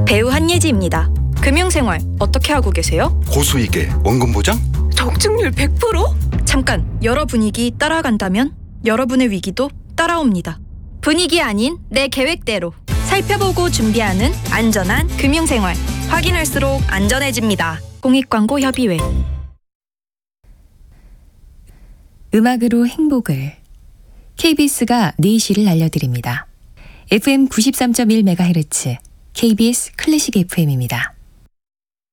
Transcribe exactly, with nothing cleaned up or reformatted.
배우 한예지입니다. 금융생활 어떻게 하고 계세요? 고수익에 원금 보장? 적중률 백 퍼센트? 잠깐, 여러 분위기 따라간다면 여러분의 위기도 따라옵니다. 분위기 아닌 내 계획대로 살펴보고 준비하는 안전한 금융생활. 확인할수록 안전해집니다. 공익광고협의회. 음악으로 행복을. 케이비에스가 네 시를 알려드립니다. 에프엠 구십삼 점 일 메가헤르츠 케이비에스 클래식 에프엠입니다.